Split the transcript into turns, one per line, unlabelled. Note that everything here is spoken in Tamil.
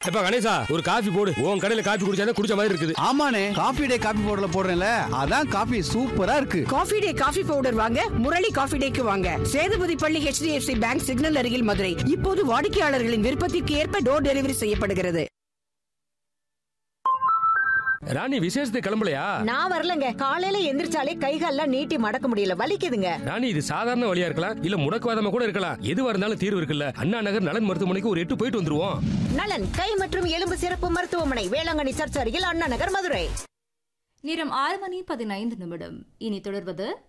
எப்ப கணேசா ஒரு காஃபி போடு. உன் கடையில காஃபி குடிச்சா குடிச்ச மாதிரி இருக்குது.
ஆமாண்ணே, காபி டே காபி பவுடர்ல போடுறேன்ல, அதான் காபி சூப்பரா இருக்கு.
காஃபி டே காஃபி பவுடர் வாங்க முரளி காஃபி டேக்கு வாங்க. சேதுபதி பள்ளி HDFC பேங்க் சிக்னல் அருகில் மதுரை. இப்போது வாடிக்கையாளர்களின் விருப்பத்திற்கு ஏற்ப டோர் டெலிவரி செய்யப்படுகிறது.
ராணி விசேஷத்துக்கு கிளம்பலையா?
நான் வரலங்க. காலையில எந்திரிச்சாலே கைகால்லாம் நீட்டி மடக்க முடியல, வலிக்குதுங்க.
ராணி இது சாதாரண வழியா இருக்கலாம், இல்ல முடக்குவாதமா கூட இருக்கலாம். எதுவா இருந்தாலும் தீர்வு இருக்குல்ல. அண்ணா நகர் நலன் மருத்துவமனைக்கு ஒரு 8 போயிட்டு வந்துருவோம்.
நலன் கை மற்றும் எலும்பு சிறப்பு மருத்துவமனை, வேளாங்கண்ணி சர்ச் அருகில், அண்ணா நகர், மதுரை.
நேரம் 6 மணி 15 நிமிடம். இனி தொடர்வது